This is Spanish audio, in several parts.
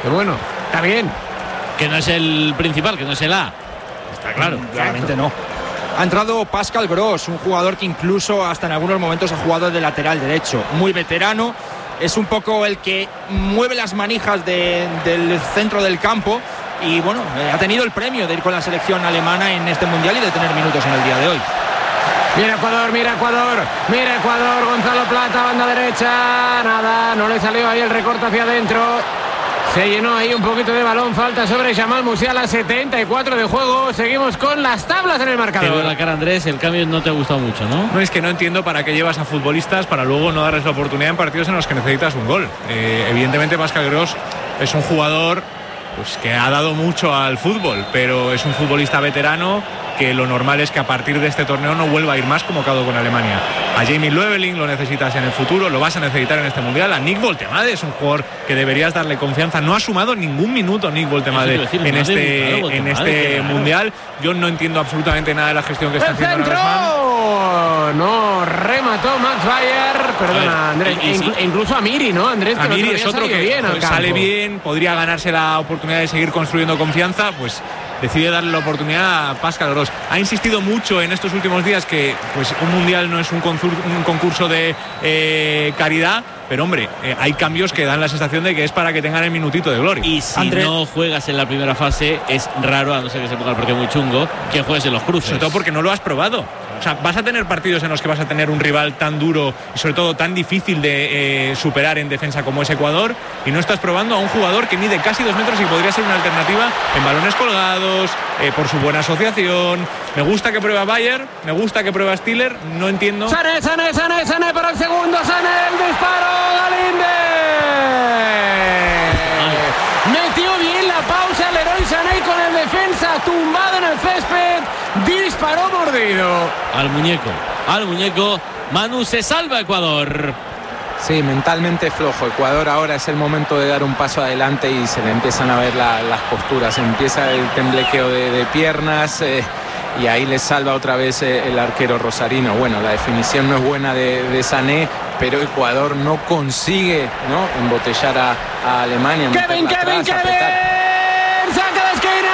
Que bueno, está bien. Que no es el principal, que no es el A. Está claro. Claramente no. Ha entrado Pascal Gross, un jugador que incluso hasta en algunos momentos ha jugado de lateral derecho. Muy veterano, es un poco el que mueve las manijas del centro del campo. Y bueno, ha tenido el premio de ir con la selección alemana en este mundial y de tener minutos en el día de hoy. Mira Ecuador, mira Ecuador, mira Ecuador, Gonzalo Plata, banda derecha, nada, no le salió ahí el recorte hacia adentro. Se llenó ahí un poquito de balón, falta sobre Jamal Musiala, 74 de juego. Seguimos con las tablas en el marcador. Te veo la cara, Andrés, el cambio no te ha gustado mucho, ¿no? No, es que no entiendo para qué llevas a futbolistas para luego no darles la oportunidad en partidos en los que necesitas un gol. Evidentemente Pascal Gross es un jugador pues que ha dado mucho al fútbol, pero es un futbolista veterano que lo normal es que a partir de este torneo no vuelva a ir más convocado con Alemania. A Jamie Löweling lo necesitas en el futuro, lo vas a necesitar en este mundial. A Nick Woltemade es un jugador que deberías darle confianza. No ha sumado ningún minuto Nick Woltemade en este mundial. Yo no entiendo absolutamente nada de la gestión que está haciendo Nagelsmann. No, remató Max Bayer, perdona Andrés, incluso a Miri, ¿no? Andrés, a Miri es otro que bien sale bien, podría ganarse la oportunidad de seguir construyendo confianza, pues decide darle la oportunidad a Pascal Gross. Ha insistido mucho en estos últimos días que pues un mundial no es un concurso de caridad, pero hombre, hay cambios que dan la sensación de que es para que tengan el minutito de gloria. Y si no juegas en la primera fase, es raro, a no ser que se ponga el partido muy chungo, que juegues en los cruces. Sobre todo porque no lo has probado. O sea, vas a tener partidos en los que vas a tener un rival tan duro y sobre todo tan difícil de superar en defensa como es Ecuador, y no estás probando a un jugador que mide casi 2 metros y podría ser una alternativa en balones colgados, por su buena asociación. Me gusta que prueba Bayer, me gusta que prueba Stiller, no entiendo. Sané para el segundo, Sané, el disparo, Galinde. Metió bien la pausa Leroy Sané con el defensa tumbado en el césped, disparó mordido. Al muñeco, Manu, se salva Ecuador. Sí, mentalmente flojo. Ecuador ahora es el momento de dar un paso adelante y se le empiezan a ver las posturas. Empieza el temblequeo de piernas y ahí le salva otra vez el arquero rosarino. Bueno, la definición no es buena de Sané, pero Ecuador no consigue, ¿no?, embotellar a Alemania. Kevin. Saca de esquina.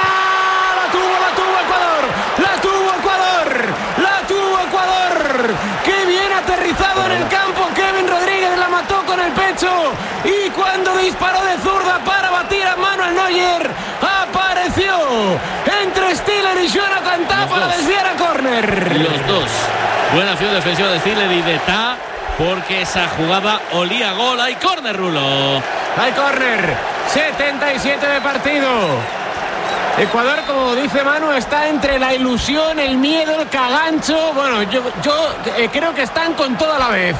La tuvo Ecuador. Qué bien aterrizado en el campo. Kevin Rodríguez la mató con el pecho. Y cuando disparó de zurda para batir a Manuel Neuer, apareció entre Stiller y Jonathan Tah para desviar a córner. Los dos. Buena acción defensiva de Stiller y de Tah, porque esa jugada olía a gol. Hay córner, Rulo. Hay córner. 77 de partido. Ecuador, como dice Manu, está entre la ilusión, el miedo, el cagancho. Bueno, yo creo que están con todo a la vez.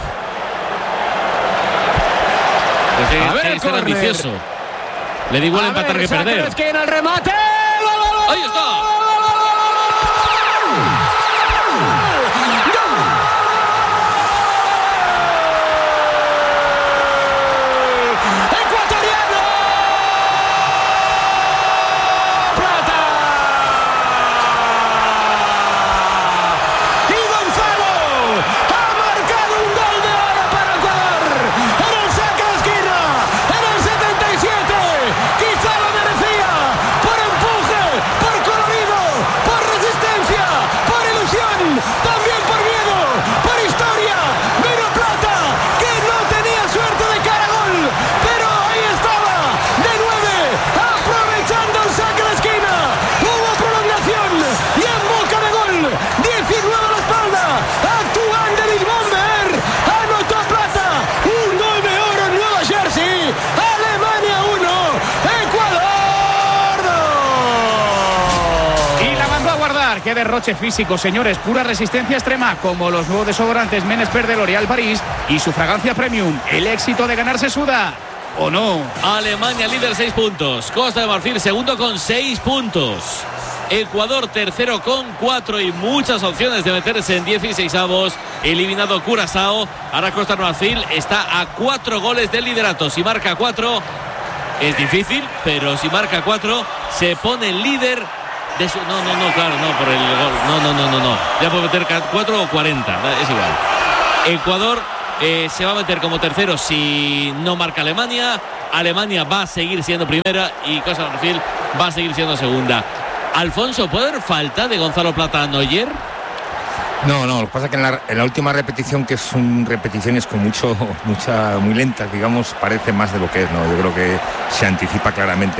A ver, el córner ambicioso. Le da igual empatar que perder. Esquina, el remate. Ahí está. Qué derroche físico, señores. Pura resistencia extrema, como los nuevos desodorantes Men Expert de L'Oréal París y su fragancia premium. El éxito de ganar se suda, ¿o no? Alemania líder 6 puntos. Costa de Marfil segundo con 6 puntos. Ecuador tercero con 4 y muchas opciones de meterse en 16avos. Eliminado Curazao. Ahora Costa de Marfil está a 4 goles del liderato. Si marca 4 es difícil, pero si marca 4 se pone líder de su... claro, por el gol. No. Ya puede meter 4 o 40, es igual. Ecuador se va a meter como tercero si no marca Alemania. Alemania va a seguir siendo primera y Costa de Marfil va a seguir siendo segunda. Alfonso, ¿puede haber falta de Gonzalo Plata a Neuer? No, lo que pasa es que en la última repetición, que son repeticiones con muy lentas, digamos, parece más de lo que es, ¿no? Yo creo que se anticipa claramente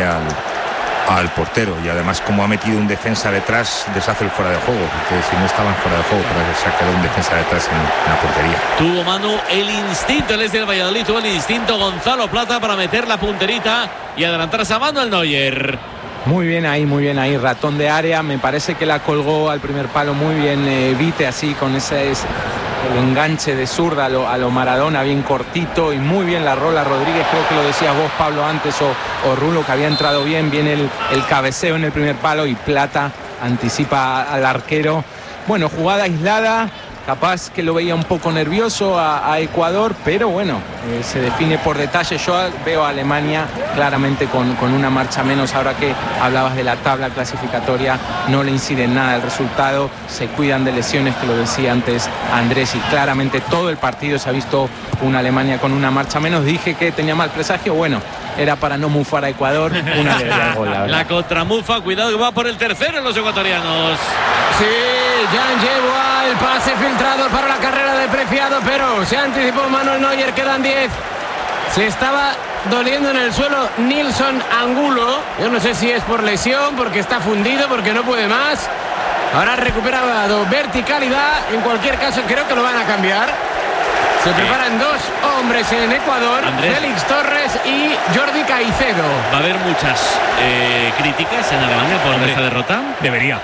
al portero, y además como ha metido un defensa detrás, deshace el fuera de juego, porque si no estaba en fuera de juego, pero se ha quedado un defensa detrás en la portería. Tuvo Manu el instinto, el del Valladolid, tuvo el instinto Gonzalo Plata para meter la punterita y adelantarse a Manuel Neuer. Muy bien ahí, ratón de área, me parece que la colgó al primer palo muy bien Vite, así con ese el enganche de zurda a lo Maradona, bien cortito, y muy bien la rola Rodríguez, creo que lo decías vos, Pablo, antes, o Rulo, que había entrado bien el cabeceo en el primer palo, y Plata anticipa al arquero. Bueno, jugada aislada, capaz que lo veía un poco nervioso a Ecuador, pero bueno, se define por detalle. Yo veo a Alemania claramente con una marcha menos. Ahora que hablabas de la tabla clasificatoria, no le incide en nada el resultado, se cuidan de lesiones, que lo decía antes Andrés, y claramente todo el partido se ha visto una Alemania con una marcha menos. Dije que tenía mal presagio, bueno, era para no mufar a Ecuador, una alegría de gol, la verdad. La contramufa, cuidado que va por el tercero en los ecuatorianos. Sí, Jan Yeboah, el pase filtrado para la carrera de Preciado, pero se anticipó Manuel Neuer, quedan 10. Se estaba doliendo en el suelo Nilson Angulo. Yo no sé si es por lesión, porque está fundido, porque no puede más. Ahora ha recuperado verticalidad. En cualquier caso, creo que lo van a cambiar. Se preparan dos hombres en Ecuador, Andrés, Félix Torres y Jordi Caicedo. ¿Va a haber muchas críticas en Alemania por esta derrota? Debería,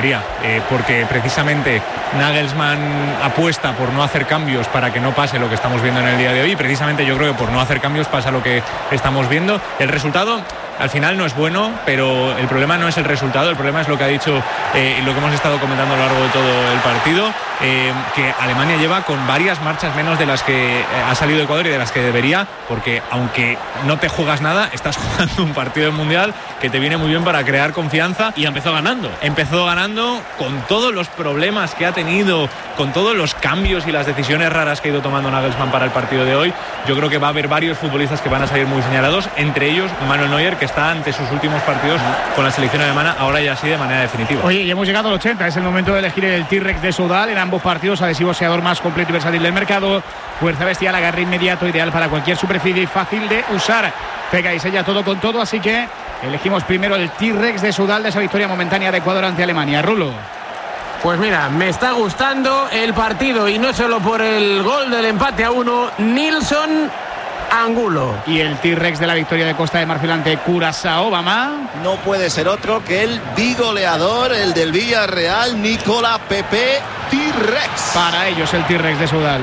porque precisamente Nagelsmann apuesta por no hacer cambios para que no pase lo que estamos viendo en el día de hoy, y precisamente yo creo que por no hacer cambios pasa lo que estamos viendo. El resultado al final no es bueno, pero el problema no es el resultado, el problema es lo que ha dicho y lo que hemos estado comentando a lo largo de todo el partido, que Alemania lleva con varias marchas menos de las que ha salido Ecuador y de las que debería, porque aunque no te juegas nada, estás jugando un partido del Mundial que te viene muy bien para crear confianza. Y empezó ganando con todos los problemas que ha tenido, con todos los cambios y las decisiones raras que ha ido tomando Nagelsmann para el partido de hoy. Yo creo que va a haber varios futbolistas que van a salir muy señalados, entre ellos Manuel Neuer, que está ante sus últimos partidos con la selección alemana, ahora ya sí de manera definitiva. Oye, y hemos llegado al 80, es el momento de elegir el T-Rex de Sudal. En ambos partidos, adhesivo sellador más completo y versátil del mercado, fuerza bestial, agarre inmediato, ideal para cualquier superficie y fácil de usar. Pega y sella todo con todo, así que elegimos primero el T-Rex de Sudal de esa victoria momentánea de Ecuador ante Alemania. Rulo. Pues mira, me está gustando el partido, y no solo por el gol del empate a 1, Nilson Angulo. Y el T-Rex de la victoria de Costa de Marfil ante Curazao, Bama. No puede ser otro que el bigoleador, el del Villarreal, Nicola Pepe T-Rex. Para ellos el T-Rex de Sudal.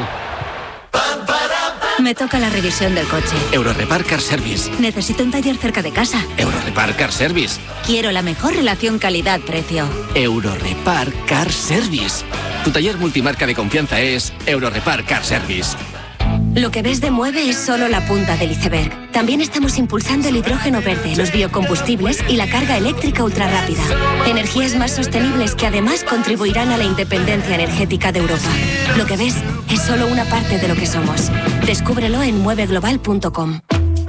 Me toca la revisión del coche. Eurorepar Car Service. Necesito un taller cerca de casa. Eurorepar Car Service. Quiero la mejor relación calidad-precio. Eurorepar Car Service. Tu taller multimarca de confianza es Eurorepar Car Service. Lo que ves de Mueve es solo la punta del iceberg. También estamos impulsando el hidrógeno verde, los biocombustibles y la carga eléctrica ultrarrápida. Energías más sostenibles que además contribuirán a la independencia energética de Europa. Lo que ves es solo una parte de lo que somos. Descúbrelo en mueveglobal.com.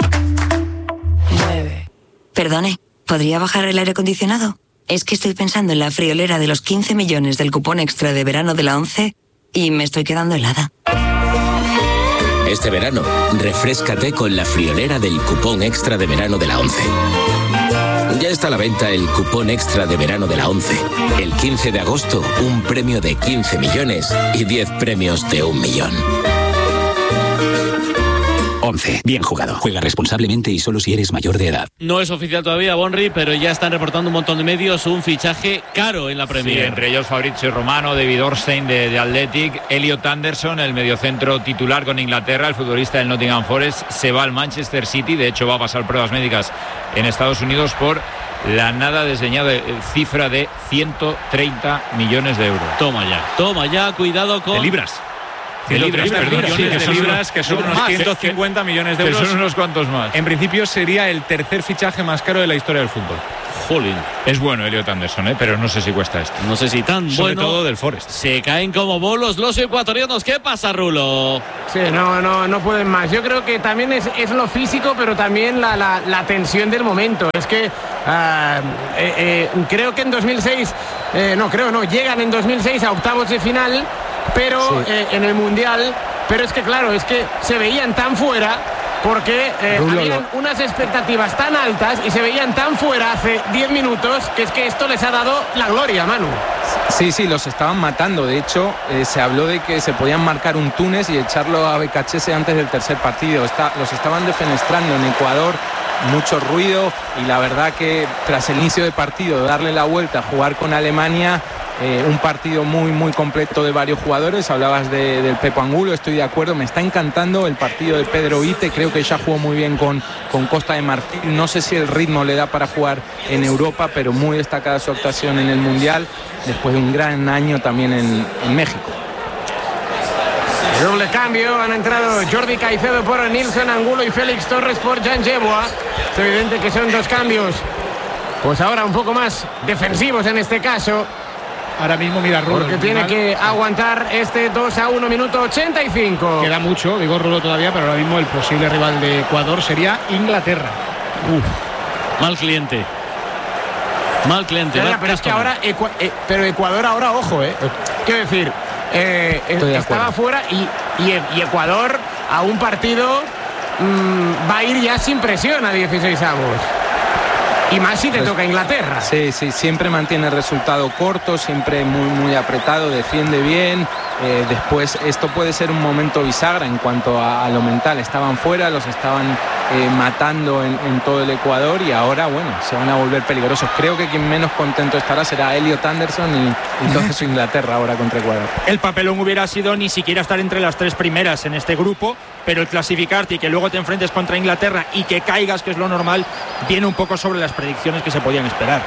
Perdone, ¿podría bajar el aire acondicionado? Es que estoy pensando en la friolera de los 15 millones del cupón extra de verano de la 11 y me estoy quedando helada. Este verano, refréscate con la friolera del cupón extra de verano de la 11. Ya está a la venta el cupón extra de verano de la 11. El 15 de agosto, un premio de 15 millones y 10 premios de 1 millón. 11. Bien jugado. Juega responsablemente y solo si eres mayor de edad. No es oficial todavía, Bonri, pero ya están reportando un montón de medios un fichaje caro en la Premier. Sí, entre ellos Fabrizio Romano, David Ornstein de Athletic, Elliot Anderson, el mediocentro titular con Inglaterra, el futbolista del Nottingham Forest, se va al Manchester City. De hecho, va a pasar pruebas médicas en Estados Unidos por la nada desdeñada cifra de 130 millones de euros. Toma ya, cuidado con... De libras. millones de libras, que son unos 150 millones de euros. Que son unos cuantos más. En principio sería el tercer fichaje más caro de la historia del fútbol. Jolín. Es bueno Elliot Anderson, pero no sé si cuesta esto. No sé si tan Sobre bueno. todo del Forest. Se caen como bolos los ecuatorianos. ¿Qué pasa, Rulo? Sí, no pueden más. Yo creo que también es lo físico, pero también la tensión del momento. Es que creo que en 2006, llegan en 2006 a octavos de final, pero en el Mundial. Pero es que claro, es que se veían tan fuera. Porque habían unas expectativas tan altas y se veían tan fuera hace 10 minutos que es que esto les ha dado la gloria, Manu. Sí, los estaban matando. De hecho, se habló de que se podían marcar un Túnez y echarlo a Becachese antes del tercer partido. Los estaban defenestrando en Ecuador, mucho ruido, y la verdad que tras el inicio del partido, darle la vuelta, jugar con Alemania, un partido muy completo de varios jugadores. Hablabas del Pepo Angulo, estoy de acuerdo, me está encantando el partido de Pedro Vite, creo que ya jugó muy bien con Costa de Marfil, no sé si el ritmo le da para jugar en Europa, pero muy destacada su actuación en el Mundial, después de un gran año también en México. Doble cambio, han entrado Jordi Caicedo por Nilson Angulo y Félix Torres por Jan Yeboah. Es evidente que son dos cambios, pues ahora un poco más defensivos en este caso. Ahora mismo, mira, Rulo. Porque tiene que aguantar este 2-1, minuto 85. Queda mucho, digo Rulo todavía, pero ahora mismo el posible rival de Ecuador sería Inglaterra. Mal cliente. Pero es que ahora, pero Ecuador ahora, ojo, quiero decir, estaba fuera y Ecuador a un partido va a ir ya sin presión a 16 avos. Y más si te toca Inglaterra. Sí, siempre mantiene el resultado corto, siempre muy apretado, defiende bien. Después esto puede ser un momento bisagra en cuanto a lo mental. Estaban fuera, los estaban matando en todo el Ecuador y ahora, se van a volver peligrosos. Creo que quien menos contento estará será Elliot Anderson y entonces Inglaterra ahora contra Ecuador. El papelón hubiera sido ni siquiera estar entre las 3 primeras en este grupo, pero el clasificarte y que luego te enfrentes contra Inglaterra y que caigas, que es lo normal, viene un poco sobre las predicciones que se podían esperar.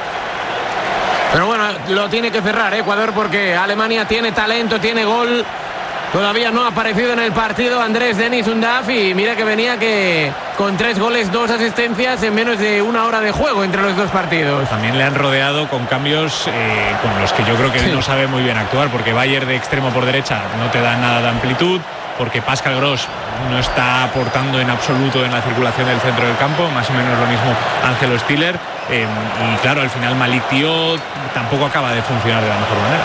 Pero bueno, lo tiene que cerrar Ecuador porque Alemania tiene talento, tiene gol. Todavía no ha aparecido en el partido Andrés Denis Undav y mira que venía con 3 goles, 2 asistencias en menos de una hora de juego entre los dos partidos. También le han rodeado con cambios con los que yo creo que no sabe muy bien actuar, porque Bayer de extremo por derecha no te da nada de amplitud, porque Pascal Gross no está aportando en absoluto en la circulación del centro del campo, más o menos lo mismo Ángelo Stiller, y claro, al final Malik Thiaw tampoco acaba de funcionar de la mejor manera.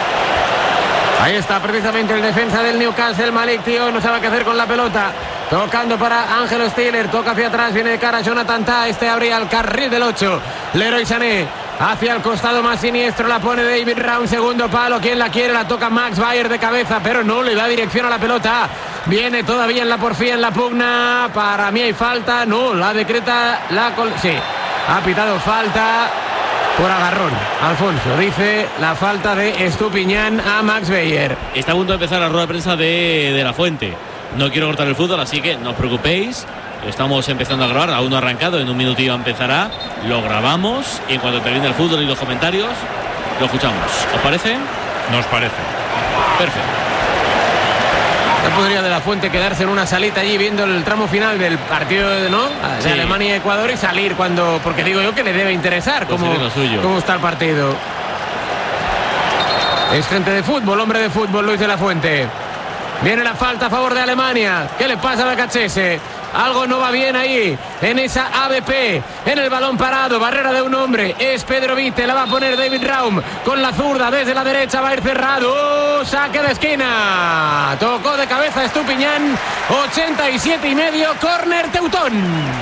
Ahí está precisamente el defensa del Newcastle, Malik Thiaw, no sabe qué hacer con la pelota. Tocando para Ángelo Stiller, toca hacia atrás, viene de cara a Jonathan Tah, este abría al carril del 8. Leroy Sané hacia el costado más siniestro, la pone David Raum, segundo palo, quien la quiere, la toca Max Bayer de cabeza, pero no le da dirección a la pelota. Viene todavía en la porfía, en la pugna, para mí hay falta, no, la decreta, sí, ha pitado falta por agarrón. Alfonso dice la falta de Estupiñán a Max Bayer. Está a punto de empezar la rueda de prensa de La Fuente. No quiero cortar el fútbol, así que no os preocupéis. Estamos empezando a grabar, aún no ha arrancado, en un minutillo empezará. Lo grabamos y en cuanto termine el fútbol y los comentarios, lo escuchamos. ¿Os parece? Nos parece. Perfecto. No podría de La Fuente quedarse en una salita allí viendo el tramo final del partido de Alemania y Ecuador y salir porque digo yo que le debe interesar cómo está el partido. Es gente de fútbol, hombre de fútbol, Luis de La Fuente. Viene la falta a favor de Alemania. ¿Qué le pasa a Becachese? Algo no va bien ahí, en esa ABP, en el balón parado, barrera de un hombre, es Pedro Vite, la va a poner David Raum, con la zurda desde la derecha, va a ir cerrado, saque de esquina, tocó de cabeza Estupiñán, 87,5, córner Teutón.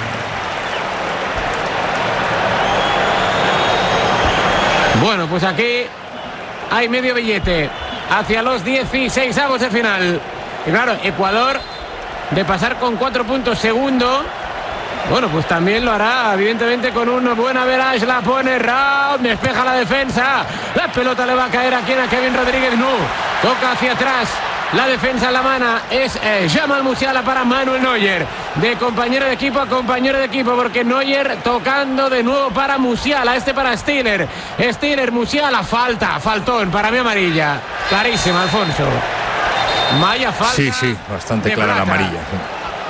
Bueno, pues aquí hay medio billete, hacia los 16avos de final, y claro, Ecuador, de pasar con 4 puntos segundo, bueno, pues también lo hará evidentemente con un buen average. La pone Raum, despeja la defensa, la pelota le va a caer aquí a Kevin Rodríguez, no, toca hacia atrás, la defensa en la mano es Jamal Musiala para Manuel Neuer, de compañero de equipo a compañero de equipo, porque Neuer tocando de nuevo para Musiala, para Stiller, Musiala, faltón, para mí amarilla, clarísima, Alfonso. Vaya falta. Sí, bastante clara la amarilla. Sí.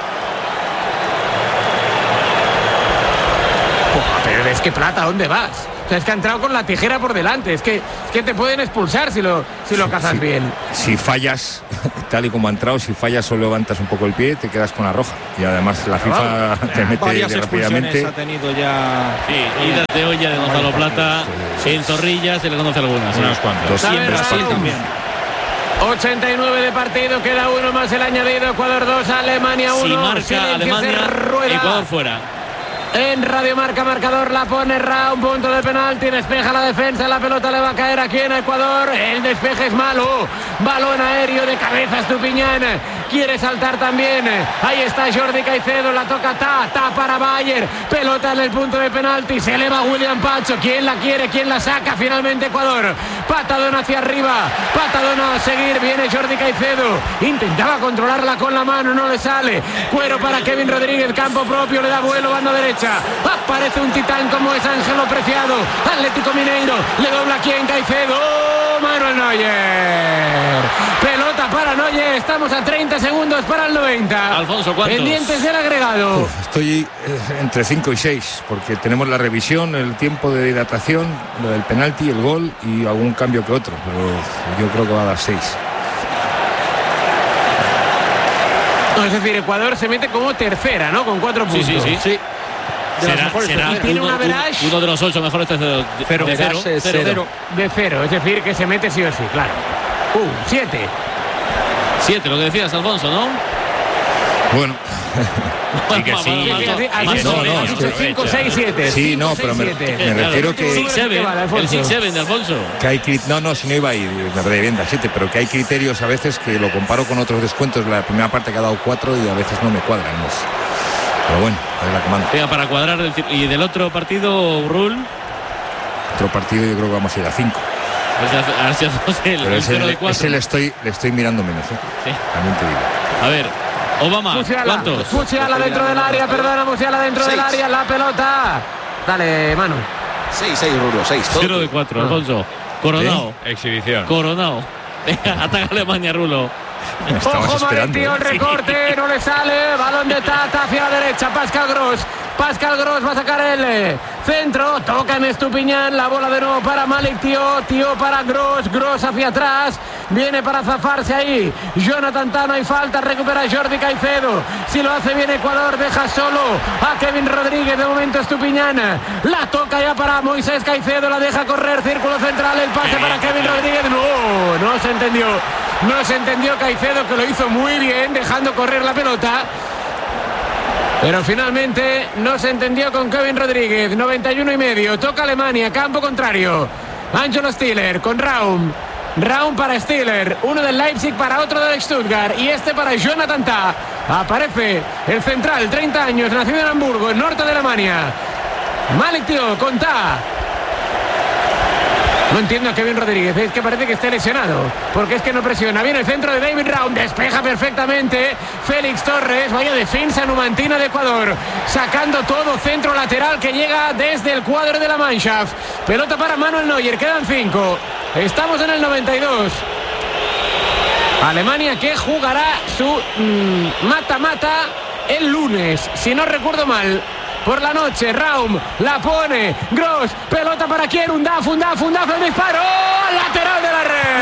Pero es que Plata, ¿dónde vas? O sea, es que ha entrado con la tijera por delante. Es que te pueden expulsar si lo cazas bien. Si fallas, tal y como ha entrado, si fallas o levantas un poco el pie, te quedas con la roja. Y además la FIFA te mete rápidamente. Ha tenido ya. Sí, idas de olla de Gonzalo Plata. En Zorrilla se le conoce algunas. Unas cuantas. Y en Brasil también. 89 de partido, queda uno más el añadido. Ecuador 2, Alemania 1. Si marca Alemania, Ecuador fuera. En Radio Marca marcador la pone Raúl, punto de penalti, despeja la defensa, la pelota le va a caer aquí en Ecuador, el despeje es malo, balón aéreo de cabeza Estupiñán, quiere saltar también, ahí está Jordi Caicedo, la toca Ta para Bayer, pelota en el punto de penalti, se eleva William Pacho, ¿quién la quiere? ¿Quién la saca? Finalmente Ecuador, patadón hacia arriba, patadón a seguir, viene Jordi Caicedo, intentaba controlarla con la mano, no le sale, cuero para Kevin Rodríguez, campo propio, le da vuelo, banda derecha. Aparece un titán como es Ángelo Preciado, Atlético Mineiro, le dobla aquí en Caicedo, Manuel Neuer, pelota para Neuer, estamos a 30 segundos para el 90. Alfonso, ¿cuántos? Pendientes del agregado. Estoy entre 5 y 6, porque tenemos la revisión, el tiempo de hidratación, lo del penalti, el gol y algún cambio que otro, pero yo creo que va a dar 6. Es decir, Ecuador se mete como tercera, ¿no? Con 4 puntos. Sí. Será tiene una average uno de los 8 mejores de cero. De cero, es decir, que se mete sí o sí, claro. 7. 7, lo que decías, Alfonso, ¿no? Bueno. Sí que sí. Has dicho 5, 6, 7. Sí, no, pero me refiero que... El 6-7 de Alfonso. Que hay si no iba a ir, me perdí bien, 7, pero que hay criterios a veces que lo comparo con otros descuentos. La primera parte que ha dado 4 y a veces no me cuadran. Pero bueno, es la que manda. Venga, para cuadrar. ¿Y del otro partido, Rul? Otro partido yo creo que vamos a ir a 5. A ver si hacemos el 0 de 4. Ese le estoy mirando menos, ¿eh? Sí. También te digo. A ver, Obama, ¿cuántos? Musiala dentro del área, perdona, Musiala dentro del área, la pelota. Dale, Manu. 6, Rulo, 6. 0 de 4, Alfonso. Coronado. ¿Sí? Exhibición. Coronado. Venga, ataca Alemania, Rulo. Ojo, Valentí, el recorte, no le sale, balón de Tata hacia la derecha, Pascal Gross va a sacar el centro, toca en Estupiñán, la bola de nuevo para Malik Tío para Gross hacia atrás, viene para zafarse ahí, Jonathan Tano, hay falta, recupera Jordi Caicedo, si lo hace bien Ecuador, deja solo a Kevin Rodríguez, de momento Estupiñán, la toca ya para Moisés Caicedo, la deja correr, círculo central, el pase para Kevin Rodríguez, no se entendió Caicedo, que lo hizo muy bien, dejando correr la pelota. Pero finalmente no se entendió con Kevin Rodríguez. 91,5. Toca Alemania, campo contrario. Angelo Stiller con Raum para Stiller. Uno del Leipzig para otro del Stuttgart. Y este para Jonathan Tah. Aparece el central, 30 años, nacido en Hamburgo, en norte de Alemania. Malik Tío con Tah. No entiendo a Kevin Rodríguez, es que parece que esté lesionado, porque es que no presiona. Viene el centro de David Raum, despeja perfectamente Félix Torres, vaya defensa numantina de Ecuador, sacando todo, centro lateral que llega desde el cuadro de la Mannschaft. Pelota para Manuel Neuer, quedan 5, estamos en el 92. Alemania que jugará su mata-mata el lunes, si no recuerdo mal. Por la noche, Raum la pone, Gross, pelota para quién, Undaf, el disparo, lateral de la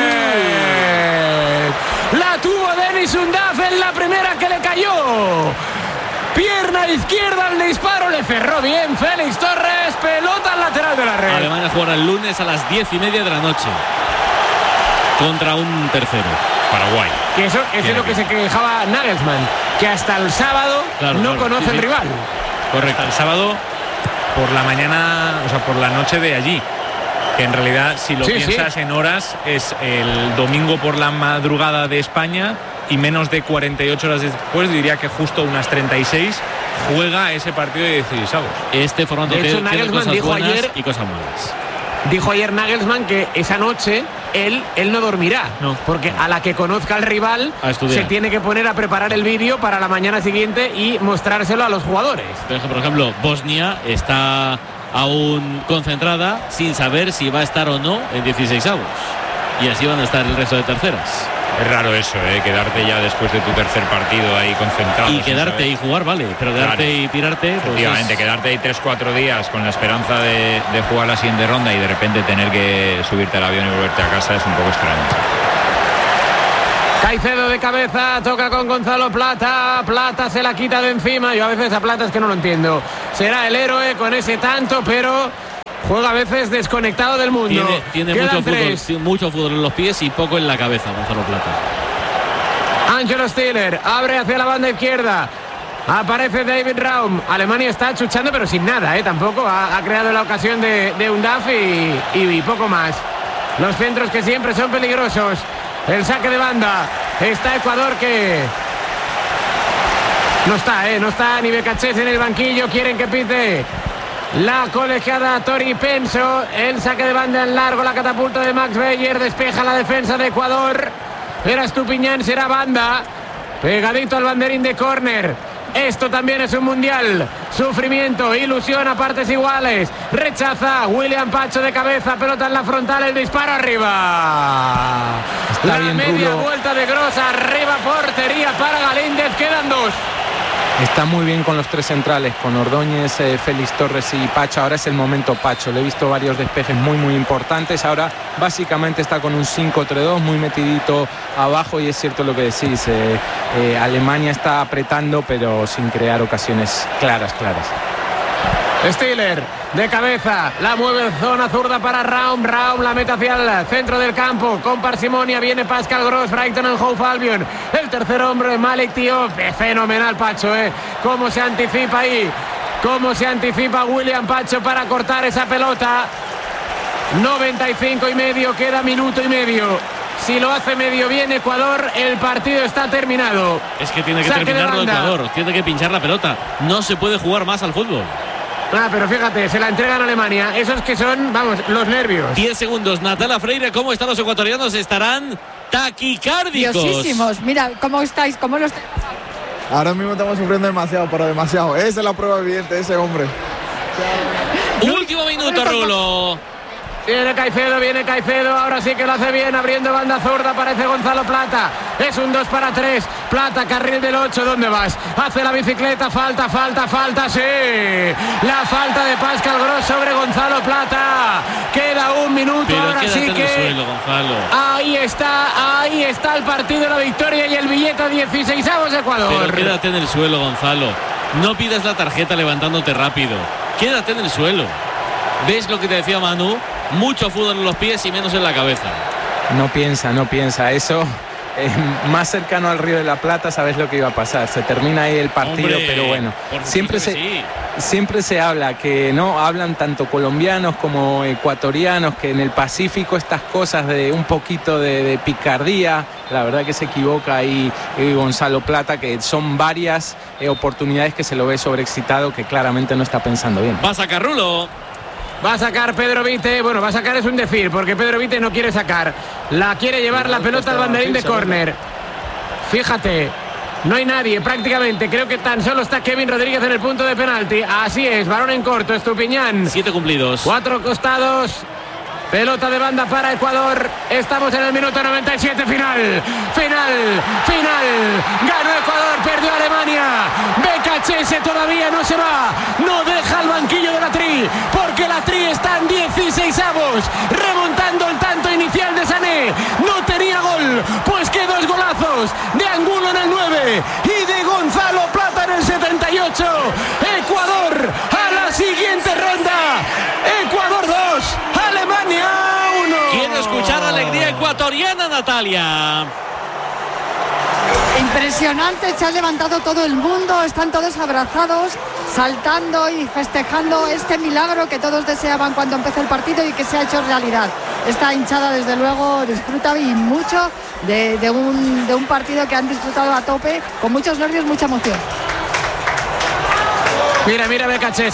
red. La tuvo Denis Undaf en la primera que le cayó. Pierna izquierda al disparo, le cerró bien Félix Torres, pelota al lateral de la red. Alemania jugará el lunes a las 10:30 de la noche contra un tercero, Paraguay. Que eso es lo que se quejaba Nagelsmann, que hasta el sábado no conoce el rival. Correcto, el sábado por la mañana, o sea, por la noche de allí. Que en realidad, si lo piensas en horas, es el domingo por la madrugada de España y menos de 48 horas después, diría que justo unas 36, juega ese partido de 16avos. Este formato tiene cosas buenas y cosas malas. Dijo ayer Nagelsmann que esa noche él no dormirá, porque a la que conozca al rival se tiene que poner a preparar el vídeo para la mañana siguiente y mostrárselo a los jugadores. Por ejemplo, Bosnia está aún concentrada sin saber si va a estar o no en 16avos. Y así van a estar el resto de terceras. Es raro eso, quedarte ya después de tu tercer partido ahí concentrado. Y quedarte y jugar, vale, pero quedarte claro. Y tirarte. Pues efectivamente, quedarte ahí 3-4 días con la esperanza de jugar la siguiente ronda y de repente tener que subirte al avión y volverte a casa es un poco extraño. Caicedo de cabeza, toca con Gonzalo Plata. Plata se la quita de encima. Yo a veces a Plata es que no lo entiendo. Será el héroe con ese tanto, pero juega a veces desconectado del mundo. Tiene mucho fútbol en los pies y poco en la cabeza, Gonzalo Plata. Ángelo Stiller abre hacia la banda izquierda. Aparece David Raum. Alemania está chuchando, pero sin nada, tampoco. Ha creado la ocasión de Undaf y poco más. Los centros que siempre son peligrosos. El saque de banda. Está Ecuador que no está ni Becachés en el banquillo. Quieren que pite la colegiada Tori Penso. El saque de banda en largo, la catapulta de Max Beyer. Despeja la defensa de Ecuador. Era Estupiñán, será banda. Pegadito al banderín de córner. Esto también es un mundial. Sufrimiento, ilusión a partes iguales. Rechaza William Pacho de cabeza. Pelota en la frontal, el disparo arriba. Está la media rudo. Vuelta de Gros arriba, portería para Galíndez. Quedan 2. Está muy bien con los tres centrales, con Ordóñez, Félix Torres y Pacho. Ahora es el momento Pacho. Le he visto varios despejes muy importantes. Ahora básicamente está con un 5-3-2, muy metidito abajo, y es cierto lo que decís. Alemania está apretando, pero sin crear ocasiones claras. Stiller de cabeza, la mueve zona zurda para Raum la mete hacia el centro del campo, con parsimonia viene Pascal Gross, Brighton and Hove Albion, el tercer hombre Malik Diop. Fenomenal Pacho, cómo se anticipa ahí, cómo se anticipa William Pacho para cortar esa pelota. 95 y medio, queda minuto y medio. Si lo hace medio bien Ecuador, el partido está terminado. Es que tiene que terminarlo Ecuador, tiene que pinchar la pelota, no se puede jugar más al fútbol. Pero fíjate, se la entregan a Alemania. Esos que son, los nervios. 10 segundos. Natalia Freire, ¿cómo están los ecuatorianos? Estarán taquicárdicos. Diosísimos. Mira, ¿cómo estáis? ¿Cómo los Ahora mismo estamos sufriendo demasiado, pero demasiado. Esa es la prueba evidente de ese hombre. Último minuto, Rulo. Viene Caicedo, ahora sí que lo hace bien, abriendo banda zurda, aparece Gonzalo Plata, es un 2-3, Plata, carril del 8, ¿dónde vas? Hace la bicicleta, falta, sí, la falta de Pascal Gross sobre Gonzalo Plata, queda un minuto. Pero ahora sí que suelo, Gonzalo. ahí está el partido, la victoria y el billete a 16avos de Ecuador. Pero quédate en el suelo, Gonzalo, no pidas la tarjeta levantándote rápido, quédate en el suelo. ¿Ves lo que te decía Manu? Mucho fútbol en los pies y menos en la cabeza. No piensa eso. Más cercano al Río de la Plata, sabes lo que iba a pasar. Se termina ahí el partido, hombre, pero bueno. Siempre se habla que no hablan tanto colombianos como ecuatorianos, que en el Pacífico estas cosas de un poquito de picardía. La verdad que se equivoca ahí Gonzalo Plata, que son varias oportunidades que se lo ve sobreexcitado, que claramente no está pensando bien. Va a sacar Rulo. Va a sacar Pedro Vite. Bueno, va a sacar es un decir, porque Pedro Vite no quiere sacar. La quiere llevar la pelota al banderín de córner. Fíjate, no hay nadie prácticamente. Creo que tan solo está Kevin Rodríguez en el punto de penalti. Así es, balón en corto, Estupiñán. 7 cumplidos. 4 costados. Pelota de banda para Ecuador. Estamos en el minuto 97. Final. Ganó Ecuador, perdió Alemania. Becachese todavía no se va. No deja el banquillo de la Tri, porque la Tri está en 16avos, remontando el tanto inicial de Sané. No tenía gol, pues que 2 golazos de Angulo en el 9 y de Gonzalo Plata en el 78. Ecuador a la siguiente ronda. Ecuador 2, Alemania 1. Quiero escuchar alegría ecuatoriana, Natalia. Impresionante, se ha levantado todo el mundo, están todos abrazados, saltando y festejando este milagro que todos deseaban cuando empezó el partido y que se ha hecho realidad. Esta hinchada desde luego disfruta y mucho de un partido que han disfrutado a tope, con muchos nervios, mucha emoción. Mira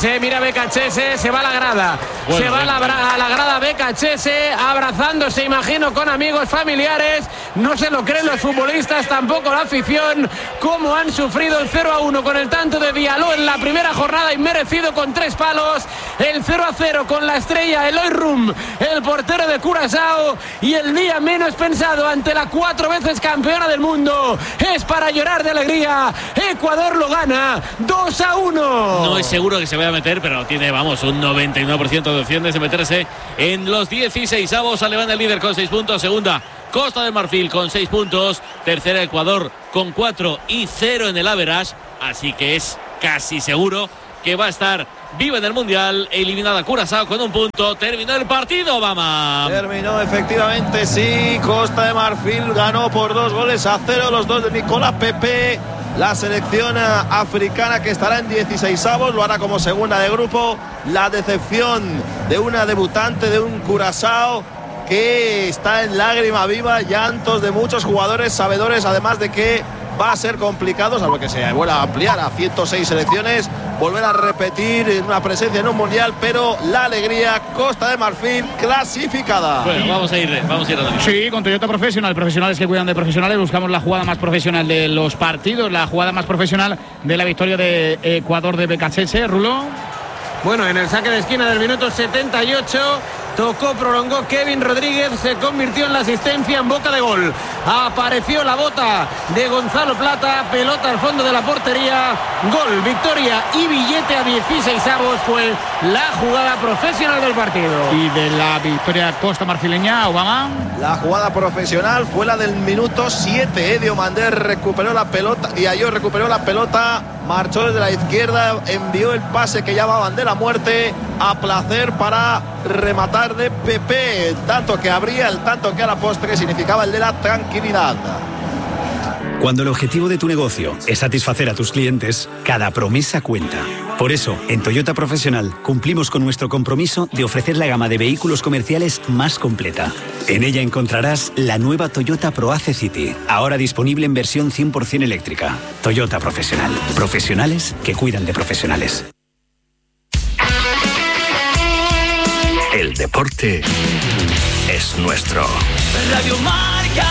Becachese, se va a la grada. Bueno, se va a la grada Becachese, abrazándose, imagino, con amigos, familiares. No se lo creen los futbolistas, tampoco la afición, cómo han sufrido el 0-1 con el tanto de Diallo en la primera jornada, inmerecido con 3 palos. El 0-0 con la estrella Eloy Rum, el portero de Curazao. Y el día menos pensado ante la 4 veces campeona del mundo es para llorar de alegría. Ecuador lo gana 2-1. No es seguro que se vaya a meter, pero tiene, vamos, un 99% de opciones de meterse en los 16avos. Alemania el líder con 6 puntos. Segunda, Costa de Marfil con 6 puntos. Tercera, Ecuador con 4 y 0 en el average. Así que es casi seguro que va a estar viva en el Mundial. Eliminada Curazao con 1 punto. Terminó el partido, vamos. Terminó, efectivamente, sí. Costa de Marfil ganó por 2-0. Los 2 de Nicolás Pepe. La selección africana que estará en 16avos, lo hará como segunda de grupo. La decepción de una debutante, de un Curazao que está en lágrima viva, llantos de muchos jugadores, sabedores además de que va a ser complicado, salvo que se vuelva a ampliar a 106 selecciones, volver a repetir una presencia en un mundial, pero la alegría, Costa de Marfil clasificada. Bueno, vamos a ir a Sí, con Toyota Professional, profesionales que cuidan de profesionales, buscamos la jugada más profesional de los partidos, la jugada más profesional de la victoria de Ecuador de Becachese. Rulo. Bueno, en el saque de esquina del minuto 78 tocó, prolongó Kevin Rodríguez, se convirtió en la asistencia en boca de gol. Apareció la bota de Gonzalo Plata, pelota al fondo de la portería, gol, victoria y billete a 16avos. Fue la jugada profesional del partido. Y de la victoria costa marfileña, Obama. La jugada profesional fue la del minuto 7. Diomandé recuperó la pelota y Ayo recuperó la pelota, marchó desde la izquierda, envió el pase que llamaban de la muerte a placer para rematar de Pepe, el tanto que abría, el tanto que a la postre significaba el de la tranquilidad. Cuando el objetivo de tu negocio es satisfacer a tus clientes, cada promesa cuenta. Por eso, en Toyota Profesional cumplimos con nuestro compromiso de ofrecer la gama de vehículos comerciales más completa. En ella encontrarás la nueva Toyota ProAce City, ahora disponible en versión 100% eléctrica. Toyota Profesional. Profesionales que cuidan de profesionales. El deporte es nuestro. Radio Marca.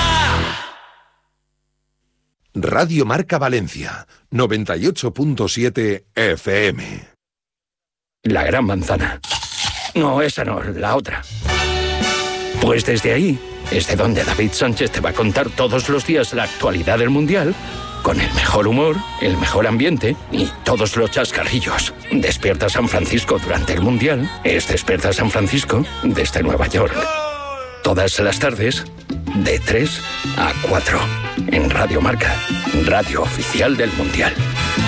Radio Marca Valencia, 98.7 FM. La Gran Manzana. No, esa no, la otra. Pues desde ahí, es de donde David Sánchez te va a contar todos los días la actualidad del Mundial, con el mejor humor, el mejor ambiente y todos los chascarrillos. Despierta San Francisco durante el Mundial es Despierta San Francisco desde Nueva York. Todas las tardes, de 3 a 4, en Radio Marca, radio oficial del Mundial.